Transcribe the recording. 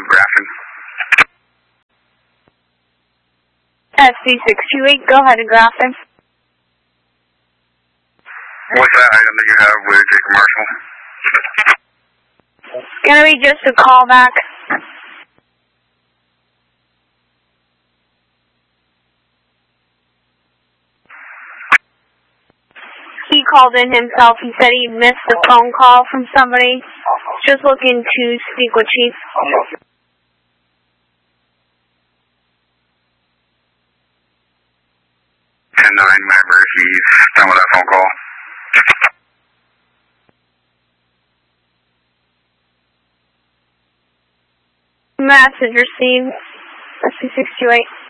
Grafton. SC628, go ahead and Grafton. What's that item that you have with Jacob Marshall? It's gonna be just a callback. He called in himself. He said he missed a phone call from somebody. Just looking to speak with Chief. 10-9, whenever he's done with that phone call. Message received. SC628.